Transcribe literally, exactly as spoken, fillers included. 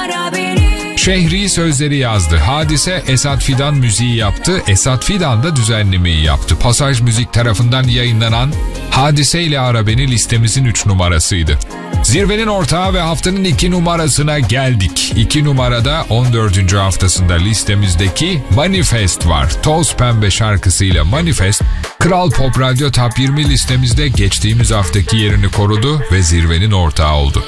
ara beni. Şehri sözleri yazdı. Hadise Esat Fidan müziği yaptı. Esat Fidan da düzenlemeyi yaptı. Pasaj Müzik tarafından yayınlanan Hadise ile Ara Beni listemizin üç numarasıydı. Zirvenin ortağı ve haftanın iki numarasına geldik. iki numarada on dördüncü haftasında listemizdeki Manifest var. Toz Pembe şarkısıyla Manifest, Kral Pop Radyo Top yirmi listemizde geçtiğimiz haftaki yerini korudu ve zirvenin ortağı oldu.